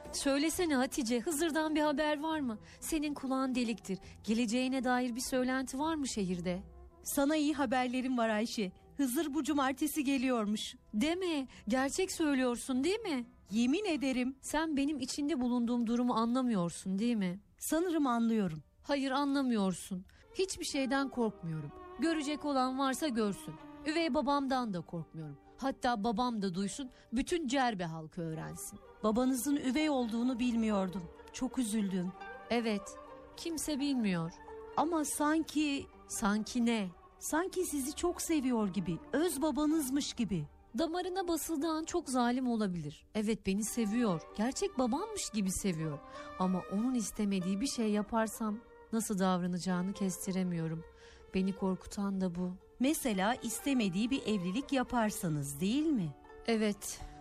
Söylesene Hatice, Hızır'dan bir haber var mı? Senin kulağın deliktir. Geleceğine dair bir söylenti var mı şehirde? Sana iyi haberlerim var Ayşe. Hızır bu cumartesi geliyormuş. Deme, gerçek söylüyorsun değil mi? Yemin ederim. Sen benim içinde bulunduğum durumu anlamıyorsun değil mi? Sanırım anlıyorum. Hayır, anlamıyorsun. Hiçbir şeyden korkmuyorum. Görecek olan varsa görsün. Üvey babamdan da korkmuyorum. Hatta babam da duysun, bütün Cerbe halkı öğrensin. Babanızın üvey olduğunu bilmiyordum. Çok üzüldüm. Evet, kimse bilmiyor. Ama sanki... Sanki ne? Sanki sizi çok seviyor gibi. Öz babanızmış gibi. Damarına basıldığı an çok zalim olabilir. Evet, beni seviyor. Gerçek babammış gibi seviyor. Ama onun istemediği bir şey yaparsam nasıl davranacağını kestiremiyorum. Beni korkutan da bu. Mesela istemediği bir evlilik yaparsanız değil mi? Evet.